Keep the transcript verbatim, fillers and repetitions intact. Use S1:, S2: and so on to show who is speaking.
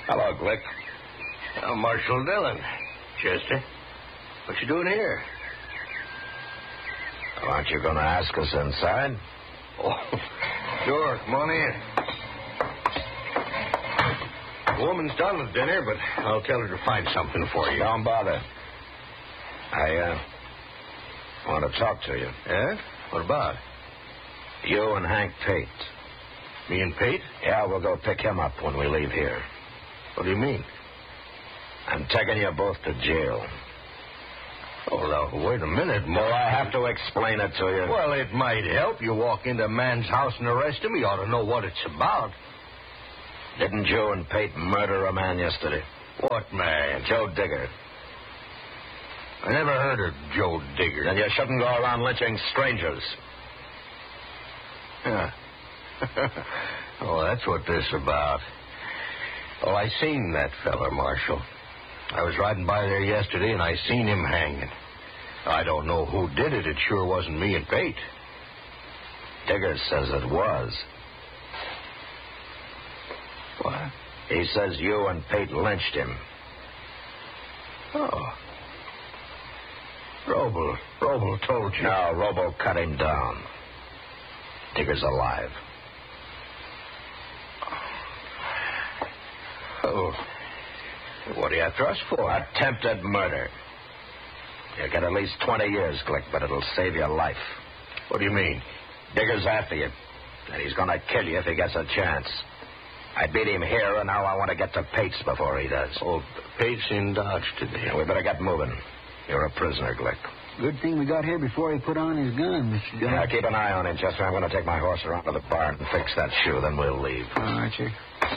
S1: Hello, Glick.
S2: Uh, Marshal Dillon. Chester, what you doing here?
S1: Well, aren't you going to ask us inside?
S2: Oh, sure. Come on in. The woman's done with dinner, but I'll tell her to find something for you.
S1: Don't bother. I, uh, want to talk to you.
S2: Yeah? What about?
S1: You and Hank Pate.
S2: Me and Pate?
S1: Yeah, we'll go pick him up when we leave here.
S2: What do you mean?
S1: I'm taking you both to jail.
S2: Oh, now, wait a minute,
S1: Do
S2: Marshal.
S1: I have to explain it to you?
S2: Well, it might help. You walk into a man's house and arrest him. You ought to know what it's about.
S1: Didn't you and Pate murder a man yesterday?
S2: What man?
S1: Joe Digger.
S2: I never heard of Joe Digger.
S1: Then you shouldn't go around lynching strangers.
S2: Yeah. Oh, that's what this is about. Oh, I seen that feller, Marshal. I was riding by there yesterday, and I seen him hanging. I don't know who did it. It sure wasn't me and Pate.
S1: Digger says it was.
S2: What?
S1: He says you and Pate lynched him.
S2: Oh. Roble. Roble told you.
S1: No, Robo cut him down. Digger's alive.
S2: Oh. What are you after us for?
S1: Attempted murder. You'll get at least twenty years, Glick, but it'll save your life.
S2: What do you mean?
S1: Digger's after you, and he's going to kill you if he gets a chance. I beat him here, and now I want to get to Pate's before he does.
S2: Oh, Pate's in Dodge today.
S1: Yeah, we better get moving. You're a prisoner, Glick.
S3: Good thing we got here before he put on his gun, Mister Dillon.
S1: Yeah, keep an eye on him, Chester. I'm going to take my horse around to the barn and fix that shoe, then we'll leave.
S3: All right, sir.